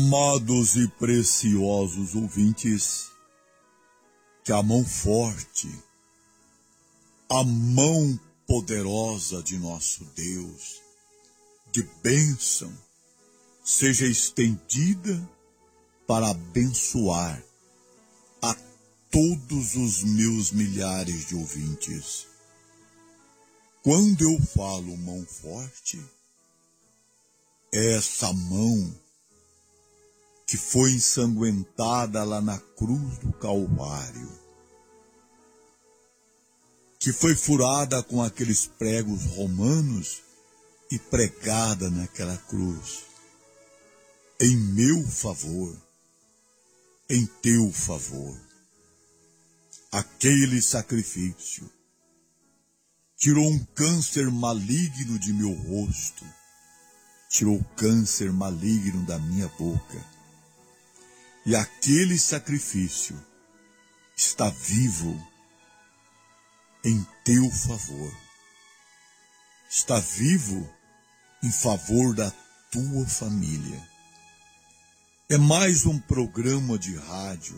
Amados e preciosos ouvintes, que a mão forte, a mão poderosa de nosso Deus, de bênção, seja estendida para abençoar a todos os meus milhares de ouvintes. Quando eu falo mão forte, é essa mão que foi ensanguentada lá na cruz do Calvário, que foi furada com aqueles pregos romanos e pregada naquela cruz, em meu favor, em teu favor. Aquele sacrifício tirou um câncer maligno de meu rosto, tirou o câncer maligno da minha boca. E aquele sacrifício está vivo em teu favor. Está vivo em favor da tua família. É mais um programa de rádio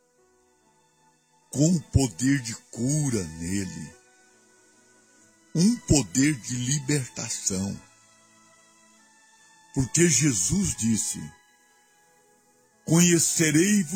com o poder de cura nele. Um poder de libertação. Porque Jesus disse: conhecerei-vos